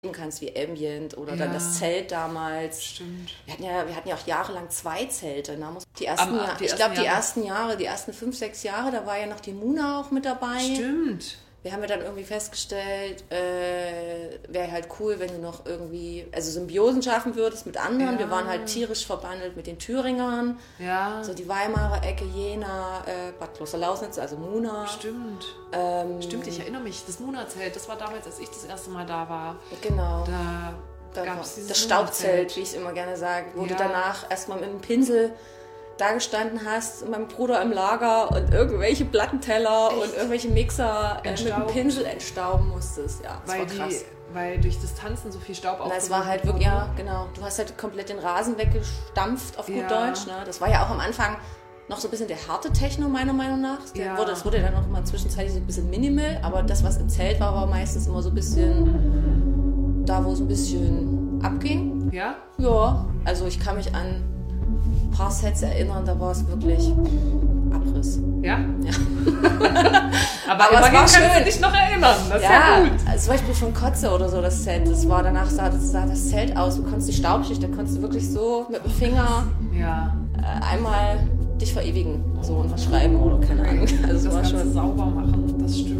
kannst, wie Ambient oder dann das Zelt damals. Stimmt. Wir hatten ja auch jahrelang 2 Zelte. Ne? Die ersten 5, 6 Jahre, da war ja noch die Muna auch mit dabei. Stimmt. Wir haben ja dann irgendwie festgestellt, wäre halt cool, wenn du noch irgendwie, Symbiosen schaffen würdest mit anderen. Wir waren halt tierisch verbandelt mit den Thüringern. Ja. So die Weimarer Ecke, Jena, Bad Kloster-Lausnitz, also Muna. Stimmt. Stimmt, ich erinnere mich. Das Muna-Zelt, das war damals, als ich das erste Mal da war. Genau. Da gab es dieses das Staubzelt, wie ich es immer gerne sage, wo du danach erstmal mit dem Pinsel da gestanden hast, mit meinem Bruder im Lager und irgendwelche Plattenteller und irgendwelche Mixer mit dem Pinsel entstauben musstest. Ja, das war krass. Weil durch das Tanzen so viel Staub aufgenommen wurde. Es war halt wirklich, genau. Du hast halt komplett den Rasen weggestampft, auf gut Deutsch. Ne? Das war ja auch am Anfang noch so ein bisschen der harte Techno, meiner Meinung nach. Das wurde dann noch mal zwischenzeitlich so ein bisschen minimal, aber das, was im Zelt war, war meistens immer so ein bisschen da, wo es ein bisschen abging. Ja? Ja, also ich kann mich an ein paar Sets erinnern, da war es wirklich Abriss. Ja? Ja. aber immerhin kannst du dich noch erinnern, das ist ja gut. Also zum Beispiel von Kotze oder so, das Set, danach sah das Zelt aus, du konntest die Staubschicht, da konntest du wirklich so mit dem Finger einmal dich verewigen, so und was schreiben oder keine Ahnung. Also das war schon sauber machen, das stimmt.